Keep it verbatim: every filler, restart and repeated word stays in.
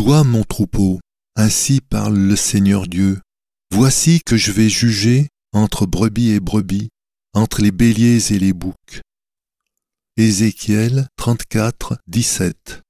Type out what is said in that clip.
toi mon troupeau, ainsi parle le Seigneur Dieu. Voici que je vais juger entre brebis et brebis, entre les béliers et les boucs. Ézéchiel trente-quatre, dix-sept.